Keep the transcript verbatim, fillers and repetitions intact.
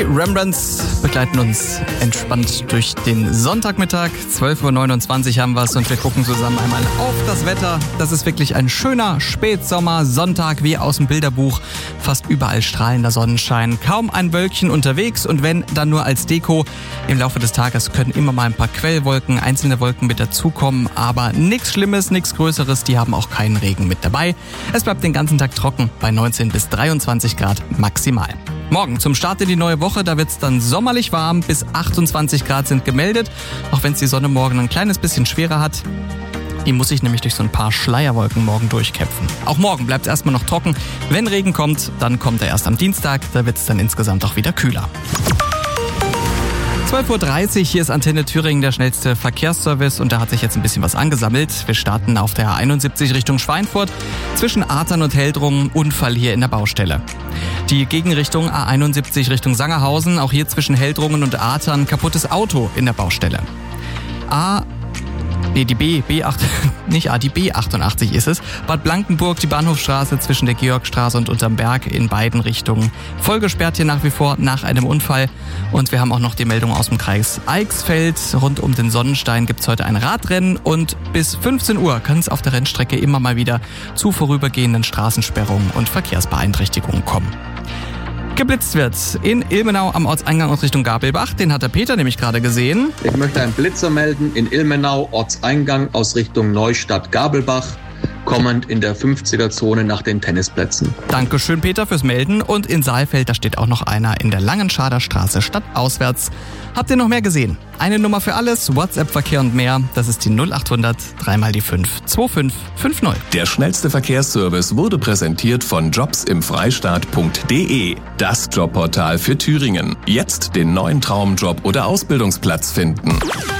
Die Rembrandts begleiten uns entspannt durch den Sonntagmittag. zwölf Uhr neunundzwanzig haben wir es und wir gucken zusammen einmal auf das Wetter. Das ist wirklich ein schöner Spätsommer-Sonntag wie aus dem Bilderbuch. Fast überall strahlender Sonnenschein, kaum ein Wölkchen unterwegs und wenn, dann nur als Deko. Im Laufe des Tages können immer mal ein paar Quellwolken, einzelne Wolken mit dazukommen, aber nichts Schlimmes, nichts Größeres, die haben auch keinen Regen mit dabei. Es bleibt den ganzen Tag trocken bei neunzehn bis dreiundzwanzig Grad maximal. Morgen zum Start in die neue Woche, da wird es dann sommerlich warm, bis achtundzwanzig Grad sind gemeldet, auch wenn es die Sonne morgen ein kleines bisschen schwerer hat. Die muss sich nämlich durch so ein paar Schleierwolken morgen durchkämpfen. Auch morgen bleibt es erstmal noch trocken. Wenn Regen kommt, dann kommt er erst am Dienstag, da wird es dann insgesamt auch wieder kühler. zwölf Uhr dreißig, hier ist Antenne Thüringen, der schnellste Verkehrsservice und da hat sich jetzt ein bisschen was angesammelt. Wir starten auf der A einundsiebzig Richtung Schweinfurt. Zwischen Athern und Heldrungen Unfall hier in der Baustelle. Die Gegenrichtung A einundsiebzig Richtung Sangerhausen, auch hier zwischen Heldrungen und Athern kaputtes Auto in der Baustelle. A Nee, die B, B acht, nicht A, die B achtundachtzig ist es. Bad Blankenburg, die Bahnhofstraße zwischen der Georgstraße und Unterm Berg in beiden Richtungen. Voll gesperrt hier nach wie vor nach einem Unfall. Und wir haben auch noch die Meldung aus dem Kreis Eichsfeld. Rund um den Sonnenstein gibt's heute ein Radrennen und bis fünfzehn Uhr kann es auf der Rennstrecke immer mal wieder zu vorübergehenden Straßensperrungen und Verkehrsbeeinträchtigungen kommen. Geblitzt wird in Ilmenau am Ortseingang aus Richtung Gabelbach. Den hat der Peter nämlich gerade gesehen. Ich möchte einen Blitzer melden in Ilmenau, Ortseingang aus Richtung Neustadt-Gabelbach, kommend in der fünfziger-Zone nach den Tennisplätzen. Dankeschön, Peter, fürs Melden. Und in Saalfeld, da steht auch noch einer in der Langenschader Straße stadtauswärts. Habt ihr noch mehr gesehen? Eine Nummer für alles, WhatsApp-Verkehr und mehr. Das ist die null achthundert drei mal die fünf zwei fünf fünf null. Der schnellste Verkehrsservice wurde präsentiert von jobs im freistaat punkt de. Das Jobportal für Thüringen. Jetzt den neuen Traumjob oder Ausbildungsplatz finden.